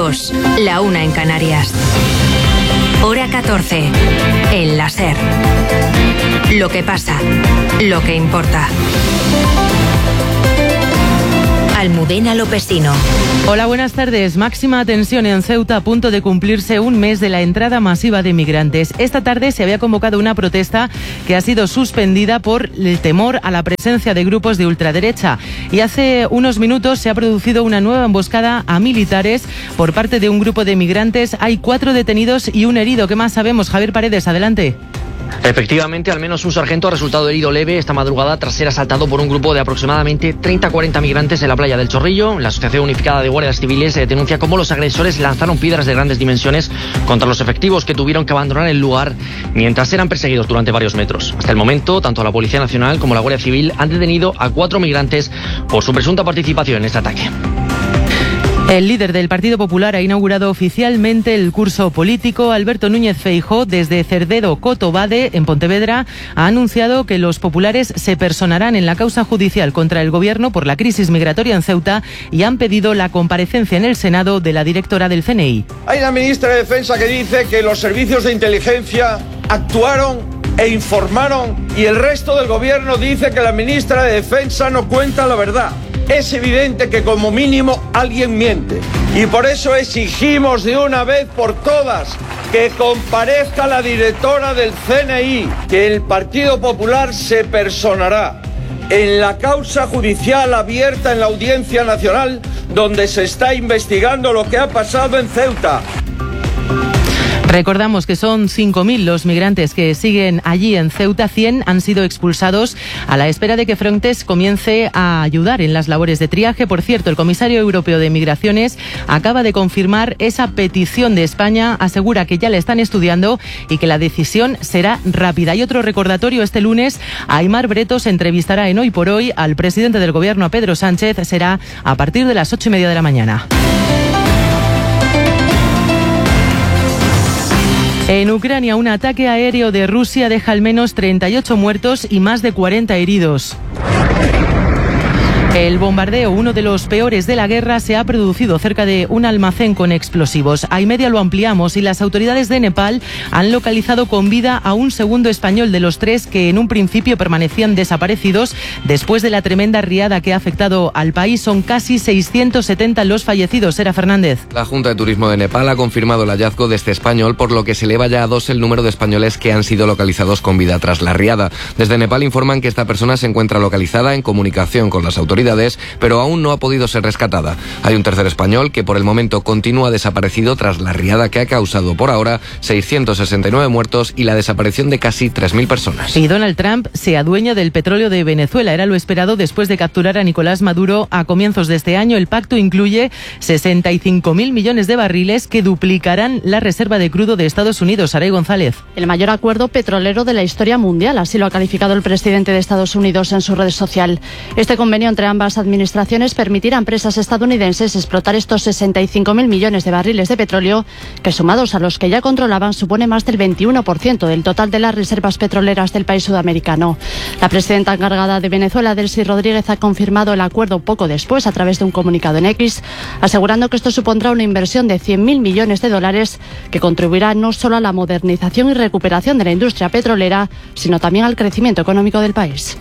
2, la 1 en Canarias. Hora 14, en la SER. Lo que pasa, lo que importa. Almudena Lopesino. Hola, buenas tardes. Máxima tensión en Ceuta, a punto de cumplirse un mes de la entrada masiva de migrantes. Esta tarde se había convocado una protesta que ha sido suspendida por el temor a la presencia de grupos de ultraderecha. Y hace unos minutos se ha producido una nueva emboscada a militares por parte de un grupo de migrantes. Hay 4 detenidos y un herido. ¿Qué más sabemos? Javier Paredes, adelante. Efectivamente, al menos un sargento ha resultado herido leve esta madrugada tras ser asaltado por un grupo de aproximadamente 30-40 migrantes en la playa del Chorrillo. La Asociación Unificada de Guardias Civiles denuncia cómo los agresores lanzaron piedras de grandes dimensiones contra los efectivos que tuvieron que abandonar el lugar mientras eran perseguidos durante varios metros. Hasta el momento, tanto la Policía Nacional como la Guardia Civil han detenido a 4 migrantes por su presunta participación en este ataque. El líder del Partido Popular ha inaugurado oficialmente el curso político. Alberto Núñez Feijóo, desde Cerdedo Cotobade, en Pontevedra, ha anunciado que los populares se personarán en la causa judicial contra el Gobierno por la crisis migratoria en Ceuta y han pedido la comparecencia en el Senado de la directora del CNI. Hay una ministra de Defensa que dice que los servicios de inteligencia actuaron e informaron y el resto del Gobierno dice que la ministra de Defensa no cuenta la verdad. Es evidente que como mínimo alguien miente y por eso exigimos de una vez por todas que comparezca la directora del CNI, que el Partido Popular se personará en la causa judicial abierta en la Audiencia Nacional donde se está investigando lo que ha pasado en Ceuta. Recordamos que son 5.000 los migrantes que siguen allí en Ceuta. 100 han sido expulsados a la espera de que Frontex comience a ayudar en las labores de triaje. Por cierto, el comisario europeo de Migraciones acaba de confirmar esa petición de España. Asegura que ya la están estudiando y que la decisión será rápida. Y otro recordatorio: este lunes Aimar Bretos entrevistará en Hoy por Hoy al presidente del Gobierno, a Pedro Sánchez. Será a partir de las 8:30 de la mañana. En Ucrania, un ataque aéreo de Rusia deja al menos 38 muertos y más de 40 heridos. El bombardeo, uno de los peores de la guerra, se ha producido cerca de un almacén con explosivos. A media lo ampliamos y las autoridades de Nepal han localizado con vida a un segundo español de los 3 que en un principio permanecían desaparecidos. Después de la tremenda riada que ha afectado al país, son casi 670 los fallecidos. Sera Fernández. La Junta de Turismo de Nepal ha confirmado el hallazgo de este español, por lo que se eleva ya a 2 el número de españoles que han sido localizados con vida tras la riada. Desde Nepal informan que esta persona se encuentra localizada, en comunicación con las autoridades, pero aún no ha podido ser rescatada. Hay un tercer español que por el momento continúa desaparecido tras la riada que ha causado por ahora 669 muertos y la desaparición de casi 3.000 personas. Y Donald Trump se adueña del petróleo de Venezuela. Era lo esperado después de capturar a Nicolás Maduro a comienzos de este año. El pacto incluye 65.000 millones de barriles que duplicarán la reserva de crudo de Estados Unidos. Saray González. El mayor acuerdo petrolero de la historia mundial, así lo ha calificado el presidente de Estados Unidos en su red social. Este convenio entre ambas administraciones permitirá a empresas estadounidenses explotar estos 65.000 millones de barriles de petróleo, que sumados a los que ya controlaban supone más del 21% del total de las reservas petroleras del país sudamericano. La presidenta encargada de Venezuela, Delcy Rodríguez, ha confirmado el acuerdo poco después a través de un comunicado en X, asegurando que esto supondrá una inversión de 100.000 millones de dólares que contribuirá no solo a la modernización y recuperación de la industria petrolera, sino también al crecimiento económico del país.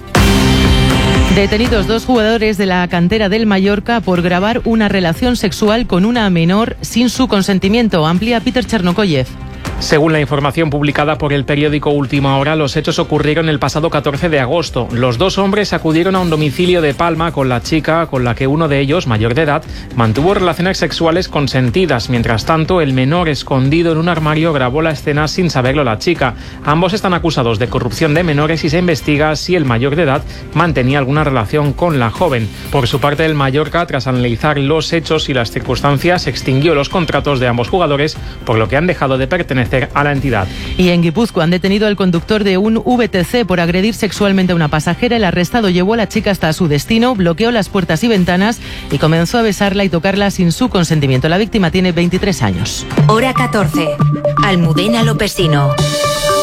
Detenidos 2 jugadores de la cantera del Mallorca por grabar una relación sexual con una menor sin su consentimiento. Amplía Peter Chernokoyev. Según la información publicada por el periódico Última Hora, los hechos ocurrieron el pasado 14 de agosto. Los 2 hombres acudieron a un domicilio de Palma con la chica con la que uno de ellos, mayor de edad, mantuvo relaciones sexuales consentidas. Mientras tanto, el menor, escondido en un armario, grabó la escena sin saberlo la chica. Ambos están acusados de corrupción de menores y se investiga si el mayor de edad mantenía alguna relación con la joven. Por su parte, el Mallorca, tras analizar los hechos y las circunstancias, extinguió los contratos de ambos jugadores, por lo que han dejado de pertenecer a la entidad. Y en Guipúzcoa han detenido al conductor de un VTC por agredir sexualmente a una pasajera. El arrestado llevó a la chica hasta su destino, bloqueó las puertas y ventanas y comenzó a besarla y tocarla sin su consentimiento. La víctima tiene 23 años. Hora 14. Almudena Lopesino.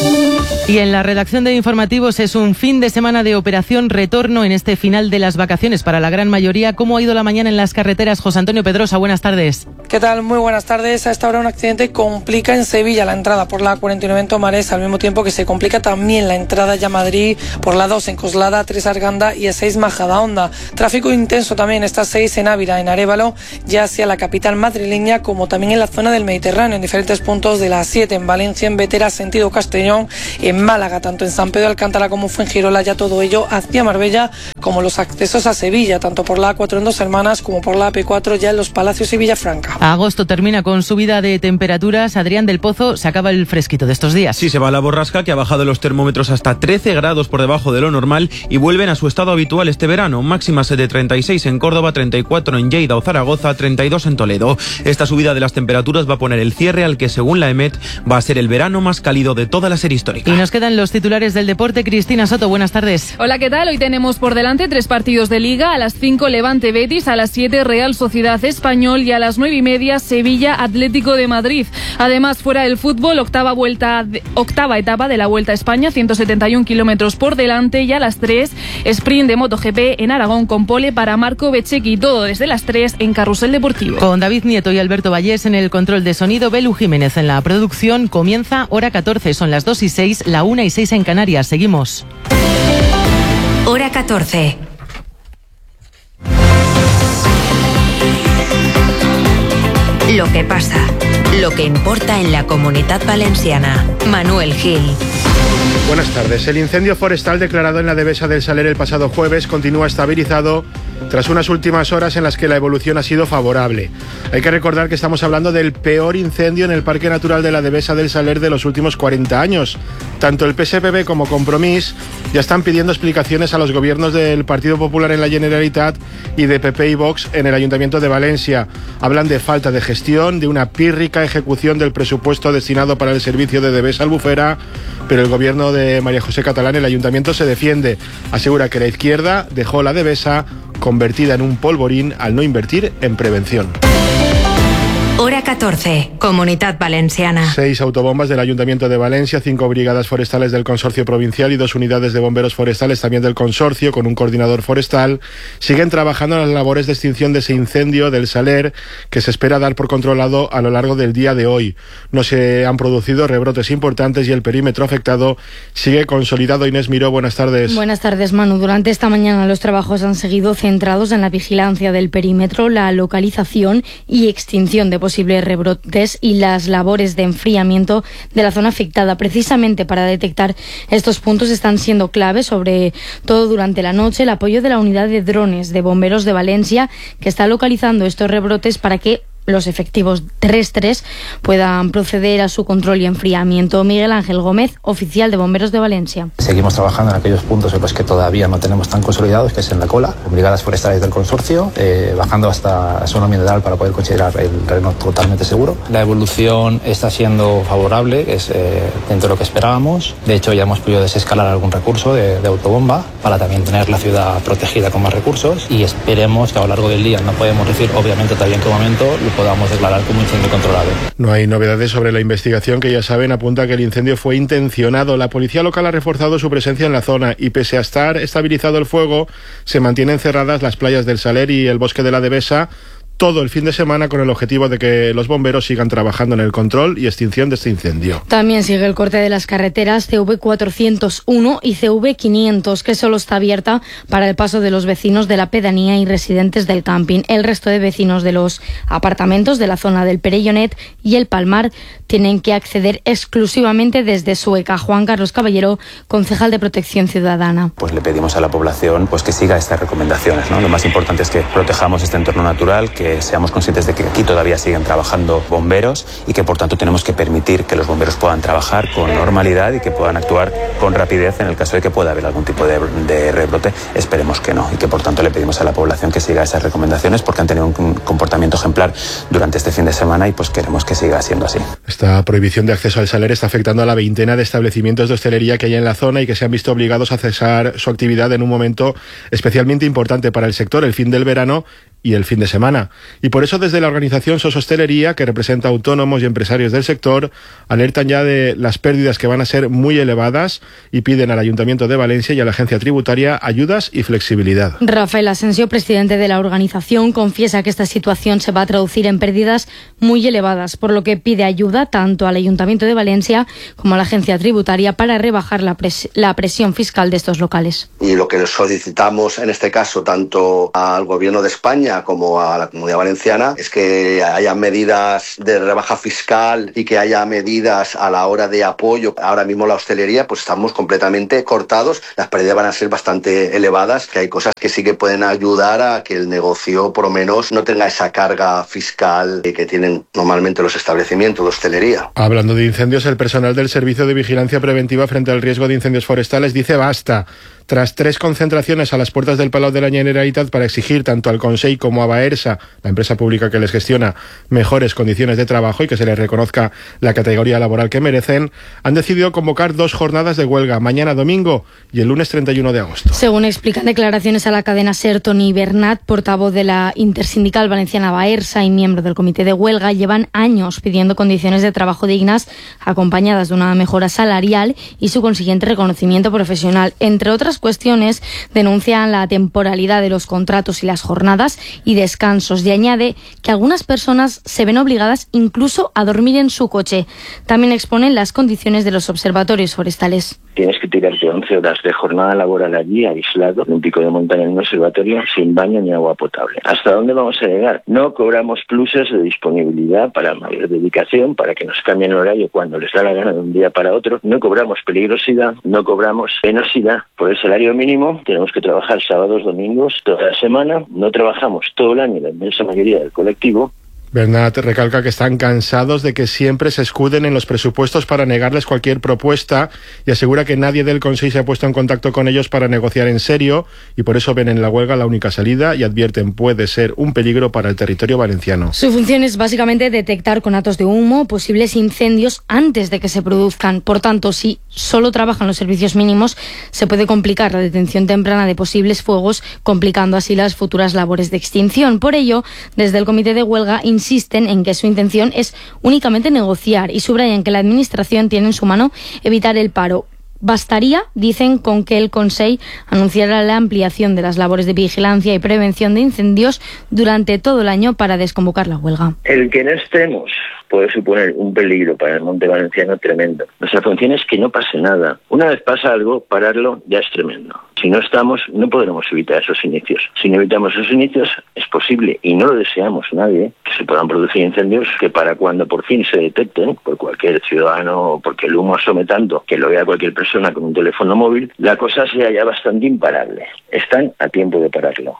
Y en la redacción de informativos es un fin de semana de operación retorno en este final de las vacaciones para la gran mayoría. ¿Cómo ha ido la mañana en las carreteras? José Antonio Pedrosa, buenas tardes. ¿Qué tal? Muy buenas tardes. A esta hora un accidente complica en Sevilla la entrada por la 49 en Tomares, al mismo tiempo que se complica también la entrada ya a Madrid por la 2 en Coslada, 3 Arganda y A6 Majadahonda. Tráfico intenso también esta 6 en Ávila, en Arévalo, ya hacia la capital madrileña, como también en la zona del Mediterráneo, en diferentes puntos de la 7 en Valencia, en Vetera, sentido Castellón, en Málaga, tanto en San Pedro de Alcántara como Fuengirola, ya todo ello hacia Marbella, como los accesos a Sevilla, tanto por la A4 en Dos Hermanas como por la AP4 ya en Los Palacios y Villafranca. Agosto termina con subida de temperaturas. Adrián del Pozo, se acaba el fresquito de estos días. Sí, se va la borrasca, que ha bajado los termómetros hasta 13 grados por debajo de lo normal y vuelven a su estado habitual este verano. Máximas de 36 en Córdoba, 34 en Lleida o Zaragoza, 32 en Toledo. Esta subida de las temperaturas va a poner el cierre al que, según la EMET, va a ser el verano más cálido de toda la serie histórica. Y nos quedan los titulares del deporte. Cristina Soto, buenas tardes. Hola, ¿qué tal? Hoy tenemos por delante 3 partidos de Liga. A las 5 Levante Betis, a las 7 Real Sociedad Español y a las 9:30 Sevilla Atlético de Madrid. Además, fuera del fútbol, octava etapa de la Vuelta a España, 171 kilómetros por delante, y a las 3 sprint de MotoGP en Aragón con pole para Marco Bezzecchi. Todo desde las 3 en Carrusel Deportivo. Con David Nieto y Alberto Vallés en el control de sonido, Belu Jiménez en la producción. Comienza Hora 14, son las 2:06, la 1:06 en Canarias. Seguimos. Hora 14. Lo que pasa, lo que importa en la Comunitat Valenciana. Manuel Gil. Buenas tardes. El incendio forestal declarado en la Devesa del Saler el pasado jueves continúa estabilizado tras unas últimas horas en las que la evolución ha sido favorable. Hay que recordar que estamos hablando del peor incendio en el Parque Natural de la Devesa del Saler de los últimos 40 años. Tanto el PSPB como Compromís ya están pidiendo explicaciones a los gobiernos del Partido Popular en la Generalitat y de PP y Vox en el Ayuntamiento de Valencia. Hablan de falta de gestión, de una pírrica ejecución del presupuesto destinado para el servicio de Devesa Albufera, pero el gobierno de María José Catalán, el Ayuntamiento, se defiende. Asegura que la izquierda dejó la Devesa convertida en un polvorín al no invertir en prevención. Hora 14, Comunitat Valenciana. 6 autobombas del Ayuntamiento de Valencia, 5 brigadas forestales del Consorcio Provincial y 2 unidades de bomberos forestales también del Consorcio, con un coordinador forestal, siguen trabajando en las labores de extinción de ese incendio del Saler, que se espera dar por controlado a lo largo del día de hoy. No se han producido rebrotes importantes y el perímetro afectado sigue consolidado. Inés Miró, buenas tardes. Buenas tardes, Manu. Durante esta mañana los trabajos han seguido centrados en la vigilancia del perímetro, la localización y extinción de posibles rebrotes y las labores de enfriamiento de la zona afectada. Precisamente para detectar estos puntos están siendo clave, sobre todo durante la noche, el apoyo de la unidad de drones de bomberos de Valencia, que está localizando estos rebrotes para que los efectivos terrestres puedan proceder a su control y enfriamiento. Miguel Ángel Gómez, oficial de Bomberos de Valencia. Seguimos trabajando en aquellos puntos en los que todavía no tenemos tan consolidados, que es en la cola, con brigadas forestales del consorcio, bajando hasta zona mineral para poder considerar el terreno totalmente seguro. La evolución está siendo favorable, es dentro de lo que esperábamos. De hecho, ya hemos podido desescalar algún recurso de autobomba para también tener la ciudad protegida con más recursos, y esperemos que a lo largo del día, no podemos decir obviamente todavía en qué momento, podamos declarar como incendio controlado. No hay novedades sobre la investigación, que ya saben apunta que el incendio fue intencionado. La policía local ha reforzado su presencia en la zona y, pese a estar estabilizado el fuego, se mantienen cerradas las playas del Saler y el bosque de la Devesa todo el fin de semana, con el objetivo de que los bomberos sigan trabajando en el control y extinción de este incendio. También sigue el corte de las carreteras CV401 y CV500, que solo está abierta para el paso de los vecinos de la pedanía y residentes del camping. El resto de vecinos de los apartamentos de la zona del Perellonet y el Palmar tienen que acceder exclusivamente desde Sueca. Juan Carlos Caballero, concejal de Protección Ciudadana. Pues le pedimos a la población pues que siga estas recomendaciones, ¿no? Lo más importante es que protejamos este entorno natural, que seamos conscientes de que aquí todavía siguen trabajando bomberos y que por tanto tenemos que permitir que los bomberos puedan trabajar con normalidad y que puedan actuar con rapidez en el caso de que pueda haber algún tipo de rebrote. Esperemos que no, y que por tanto le pedimos a la población que siga esas recomendaciones, porque han tenido un comportamiento ejemplar durante este fin de semana y pues queremos que siga siendo así. Esta prohibición de acceso al Saler está afectando a la veintena de establecimientos de hostelería que hay en la zona y que se han visto obligados a cesar su actividad en un momento especialmente importante para el sector, el fin del verano, y el fin de semana. Y por eso desde la organización SOS Hostelería, que representa autónomos y empresarios del sector, alertan ya de las pérdidas que van a ser muy elevadas y piden al Ayuntamiento de Valencia y a la Agencia Tributaria ayudas y flexibilidad. Rafael Asensio, presidente de la organización, confiesa que esta situación se va a traducir en pérdidas muy elevadas, por lo que pide ayuda tanto al Ayuntamiento de Valencia como a la Agencia Tributaria para rebajar la presión fiscal de estos locales. Y lo que solicitamos en este caso tanto al Gobierno de España como a la Comunidad Valenciana es que haya medidas de rebaja fiscal y que haya medidas a la hora de apoyo. Ahora mismo la hostelería pues estamos completamente cortados, las pérdidas van a ser bastante elevadas, que hay cosas que sí que pueden ayudar a que el negocio por lo menos no tenga esa carga fiscal que tienen normalmente los establecimientos de hostelería. Hablando de incendios, el personal del Servicio de Vigilancia Preventiva frente al riesgo de incendios forestales dice basta. Tras 3 concentraciones a las puertas del Palau de la Generalitat para exigir tanto al Consell como a Baersa, la empresa pública que les gestiona, mejores condiciones de trabajo y que se les reconozca la categoría laboral que merecen, han decidido convocar 2 jornadas de huelga, mañana domingo y el lunes 31 de agosto. Según explican declaraciones a la cadena SER, Toni Bernat, portavoz de la intersindical valenciana Baersa y miembro del comité de huelga, llevan años pidiendo condiciones de trabajo dignas acompañadas de una mejora salarial y su consiguiente reconocimiento profesional. Entre otras cuestiones, denuncian la temporalidad de los contratos y las jornadas y descansos, y añade que algunas personas se ven obligadas incluso a dormir en su coche. También exponen las condiciones de los observatorios forestales. Tienes que tirarte 11 horas de jornada laboral allí, aislado, en un pico de montaña, en un observatorio, sin baño ni agua potable. ¿Hasta dónde vamos a llegar? No cobramos pluses de disponibilidad para mayor dedicación, para que nos cambien el horario cuando les da la gana de un día para otro. No cobramos peligrosidad, no cobramos penosidad. Por el salario mínimo tenemos que trabajar sábados, domingos, toda la semana. No trabajamos todo el año, la inmensa mayoría del colectivo. Bernat recalca que están cansados de que siempre se escuden en los presupuestos para negarles cualquier propuesta y asegura que nadie del Consell se ha puesto en contacto con ellos para negociar en serio y por eso ven en la huelga la única salida y advierten puede ser un peligro para el territorio valenciano. Su función es básicamente detectar conatos de humo, posibles incendios antes de que se produzcan. Por tanto, si solo trabajan los servicios mínimos, se puede complicar la detención temprana de posibles fuegos, complicando así las futuras labores de extinción. Por ello, desde el comité de huelga insisten en que su intención es únicamente negociar y subrayan que la Administración tiene en su mano evitar el paro. Bastaría, dicen, con que el Consell anunciara la ampliación de las labores de vigilancia y prevención de incendios durante todo el año para desconvocar la huelga. El que no estemos puede suponer un peligro para el monte valenciano tremendo. Nuestra función es que no pase nada. Una vez pasa algo, pararlo ya es tremendo. Si no estamos, no podremos evitar esos inicios. Si no evitamos esos inicios, es posible, y no lo deseamos nadie, que se puedan producir incendios que para cuando por fin se detecten por cualquier ciudadano o porque el humo asome tanto que lo vea cualquier persona con un teléfono móvil, la cosa sea ya bastante imparable. Están a tiempo de pararlo.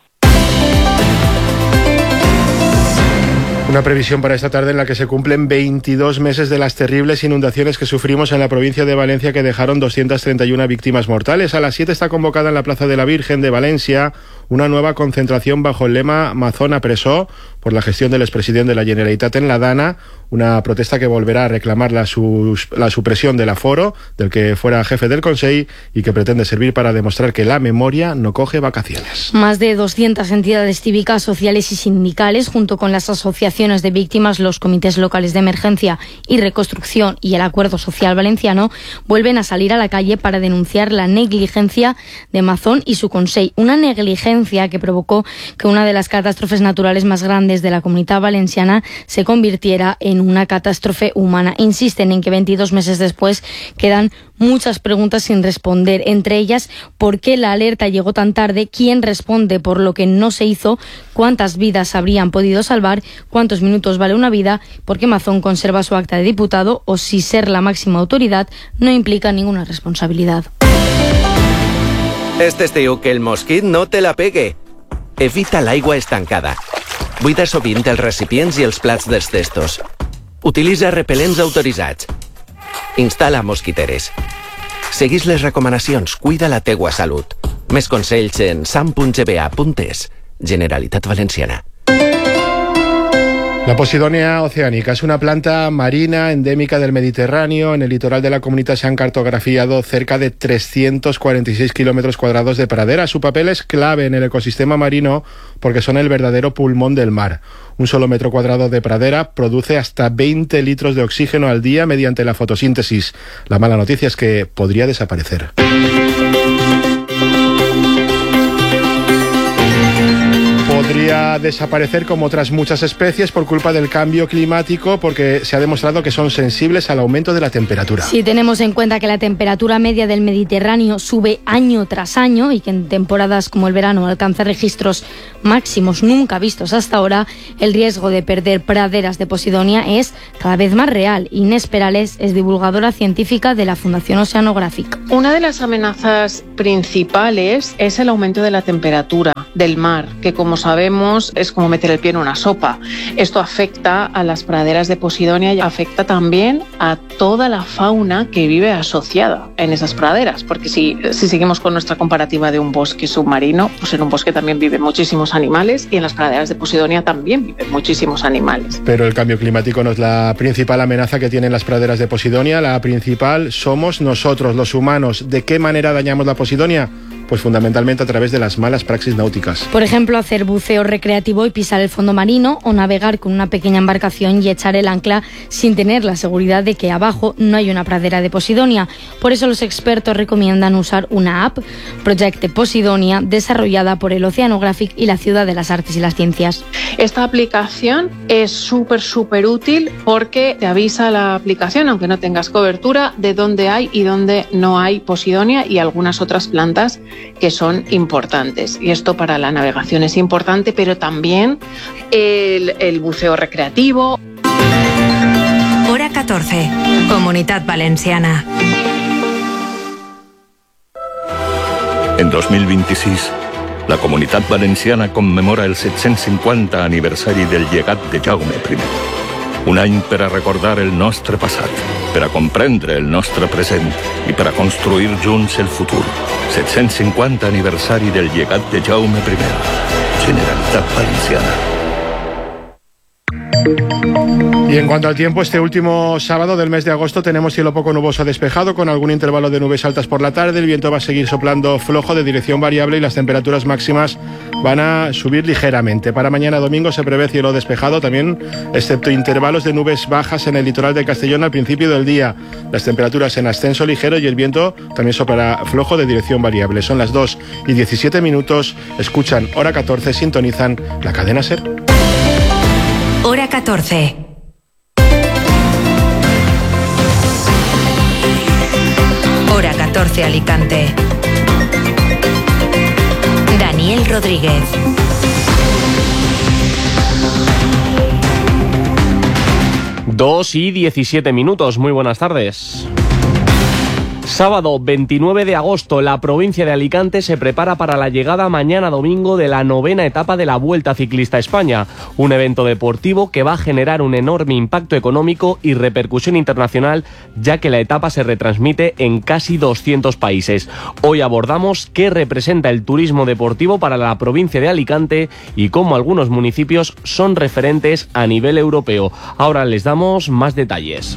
Una previsión para esta tarde en la que se cumplen 22 meses de las terribles inundaciones que sufrimos en la provincia de Valencia, que dejaron 231 víctimas mortales. A las 7 está convocada en la Plaza de la Virgen de Valencia una nueva concentración bajo el lema Mazón Presó por la gestión del expresidente de la Generalitat en la Dana, una protesta que volverá a reclamar la supresión del aforo del que fuera jefe del Consell y que pretende servir para demostrar que la memoria no coge vacaciones. Más de 200 entidades cívicas, sociales y sindicales, junto con las asociaciones de víctimas, los comités locales de emergencia y reconstrucción y el Acuerdo Social Valenciano, vuelven a salir a la calle para denunciar la negligencia de Mazón y su Consell. Una negligencia que provocó que una de las catástrofes naturales más grandes de la Comunitat Valenciana se convirtiera en una catástrofe humana. Insisten en que 22 meses después quedan muchas preguntas sin responder, entre ellas por qué la alerta llegó tan tarde, quién responde por lo que no se hizo, cuántas vidas habrían podido salvar, cuántos minutos vale una vida, por qué Mazón conserva su acta de diputado o si ser la máxima autoridad no implica ninguna responsabilidad. Este estiu que el mosquit no te la pegue. Evita l'aigua estancada. Buida sovint els recipients i els plats dels testos. Utilitza repel·lents autoritzats. Instal·la mosquiteres. Seguís les recomanacions, cuida la teua salut. Més consells en sam.gba.es. Generalitat Valenciana. La Posidonia oceanica es una planta marina endémica del Mediterráneo. En el litoral de la Comunidad se han cartografiado cerca de 346 kilómetros cuadrados de pradera. Su papel es clave en el ecosistema marino porque son el verdadero pulmón del mar. Un solo metro cuadrado de pradera produce hasta 20 litros de oxígeno al día mediante la fotosíntesis. La mala noticia es que podría desaparecer. Podría desaparecer como otras muchas especies por culpa del cambio climático, porque se ha demostrado que son sensibles al aumento de la temperatura. Si tenemos en cuenta que la temperatura media del Mediterráneo sube año tras año y que en temporadas como el verano alcanza registros máximos nunca vistos hasta ahora, el riesgo de perder praderas de Posidonia es cada vez más real. Inés Perales es divulgadora científica de la Fundación Oceanográfica. Una de las amenazas principales es el aumento de la temperatura del mar, que como sabemos es como meter el pie en una sopa. Esto afecta a las praderas de Posidonia y afecta también a toda la fauna que vive asociada en esas praderas, porque si seguimos con nuestra comparativa de un bosque submarino, pues en un bosque también viven muchísimos animales y en las praderas de Posidonia también viven muchísimos animales. Pero el cambio climático no es la principal amenaza que tienen las praderas de Posidonia. La principal somos nosotros, los humanos. ¿De qué manera dañamos la Posidonia? Pues fundamentalmente a través de las malas praxis náuticas. Por ejemplo, hacer buceo recreativo y pisar el fondo marino, o navegar con una pequeña embarcación y echar el ancla sin tener la seguridad de que abajo no hay una pradera de Posidonia. Por eso los expertos recomiendan usar una app, Project Posidonia, desarrollada por el Oceanographic y la Ciudad de las Artes y las Ciencias. Esta aplicación es súper útil porque te avisa la aplicación, aunque no tengas cobertura, de dónde hay y dónde no hay Posidonia y algunas otras plantas que son importantes. Y esto para la navegación es importante, pero también el buceo recreativo. Hora 14, Comunitat Valenciana. En 2026, la Comunitat Valenciana commemora el 750 aniversari del llegat de Jaume I. Un any per a recordar el nostre passat, per a comprendre el nostre present i per a construir junts el futur. 750 aniversari del llegat de Jaume I. Generalitat Valenciana. Y en cuanto al tiempo, este último sábado del mes de agosto tenemos cielo poco nuboso despejado con algún intervalo de nubes altas por la tarde. El viento va a seguir soplando flojo de dirección variable y las temperaturas máximas van a subir ligeramente. Para mañana domingo se prevé cielo despejado también, excepto intervalos de nubes bajas en el litoral de Castellón al principio del día. Las temperaturas en ascenso ligero y el viento también soplará flojo de dirección variable. Son las 2:17. Escuchan Hora 14, sintonizan la cadena SER. Hora 14. Hora 14 Alicante. Daniel Rodríguez. Dos y 17 minutos. Muy buenas tardes. Sábado 29 de agosto, la provincia de Alicante se prepara para la llegada mañana domingo de la 9ª etapa de la Vuelta Ciclista a España, un evento deportivo que va a generar un enorme impacto económico y repercusión internacional, ya que la etapa se retransmite en casi 200 países. Hoy abordamos qué representa el turismo deportivo para la provincia de Alicante y cómo algunos municipios son referentes a nivel europeo. Ahora les damos más detalles.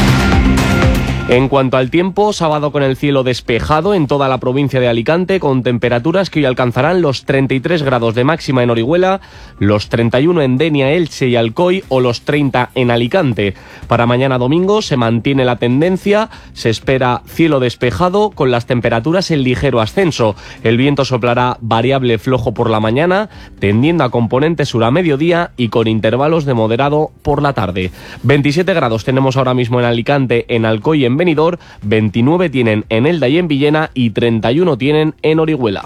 En cuanto al tiempo, sábado con el cielo despejado en toda la provincia de Alicante, con temperaturas que hoy alcanzarán los 33 grados de máxima en Orihuela, los 31 en Denia, Elche y Alcoy o los 30 en Alicante. Para mañana domingo se mantiene la tendencia, se espera cielo despejado con las temperaturas en ligero ascenso. El viento soplará variable flojo por la mañana, tendiendo a componente sur a mediodía y con intervalos de moderado por la tarde. 27 grados tenemos ahora mismo en Alicante, en Alcoy y en Benidorm, 29 tienen en Elda y en Villena y 31 tienen en Orihuela.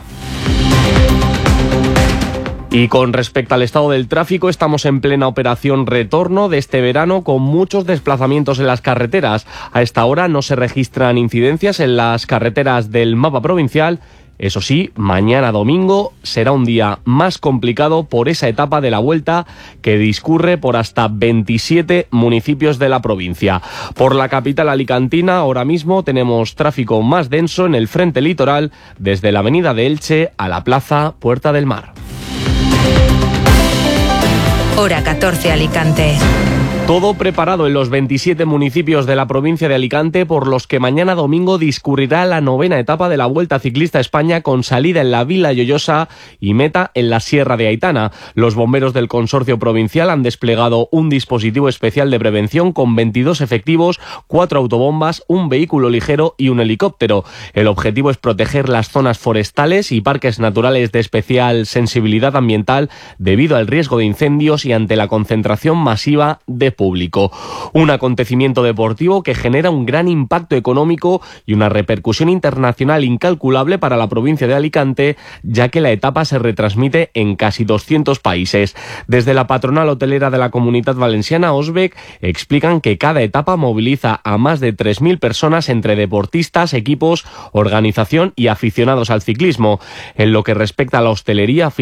Y con respecto al estado del tráfico, estamos en plena operación retorno de este verano con muchos desplazamientos en las carreteras. A esta hora no se registran incidencias en las carreteras del mapa provincial. Eso sí, mañana domingo será un día más complicado por esa etapa de la Vuelta que discurre por hasta 27 municipios de la provincia. Por la capital alicantina ahora mismo tenemos tráfico más denso en el frente litoral desde la avenida de Elche a la plaza Puerta del Mar. Hora 14 Alicante. Todo preparado en los 27 municipios de la provincia de Alicante, por los que mañana domingo discurrirá la 9ª etapa de la Vuelta Ciclista a España, con salida en la Vila Lloyosa y meta en la Sierra de Aitana. Los bomberos del consorcio provincial han desplegado un dispositivo especial de prevención con 22 efectivos, 4 autobombas, un vehículo ligero y un helicóptero. El objetivo es proteger las zonas forestales y parques naturales de especial sensibilidad ambiental debido al riesgo de incendios y ante la concentración masiva de público. Un acontecimiento deportivo que genera un gran impacto económico y una repercusión internacional incalculable para la provincia de Alicante, ya que la etapa se retransmite en casi 200 países. Desde la patronal hotelera de la Comunitat Valenciana, OSBEC, explican que cada etapa moviliza a más de 3.000 personas entre deportistas, equipos, organización y aficionados al ciclismo. En lo que respecta a la hostelería,